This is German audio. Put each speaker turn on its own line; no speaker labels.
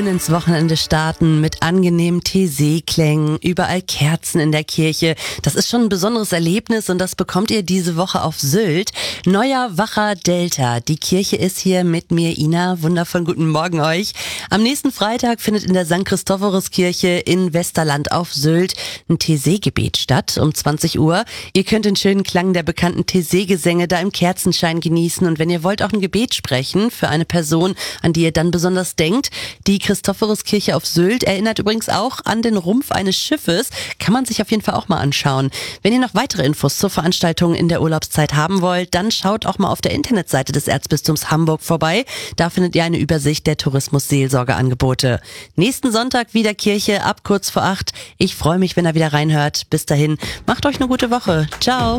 Ins Wochenende starten mit angenehmen Teeseeklängen, überall Kerzen in der Kirche. Das ist schon ein besonderes Erlebnis und das bekommt ihr diese Woche auf Sylt. Neuer Wacher Delta. Die Kirche ist hier mit mir, Ina. Wundervollen guten Morgen euch. Am nächsten Freitag findet in der St. Christophoruskirche in Westerland auf Sylt ein Teeseegebet statt um 20 Uhr. Ihr könnt den schönen Klang der bekannten Teeseegesänge da im Kerzenschein genießen und wenn ihr wollt auch ein Gebet sprechen für eine Person, an die ihr dann besonders denkt. Die Christophoruskirche auf Sylt erinnert übrigens auch an den Rumpf eines Schiffes. Kann man sich auf jeden Fall auch mal anschauen. Wenn ihr noch weitere Infos zur Veranstaltung in der Urlaubszeit haben wollt, dann schaut auch mal auf der Internetseite des Erzbistums Hamburg vorbei. Da findet ihr eine Übersicht der Tourismus-Seelsorgeangebote. Nächsten Sonntag wieder Kirche ab kurz vor 8. Ich freue mich, wenn ihr wieder reinhört. Bis dahin, macht euch eine gute Woche. Ciao.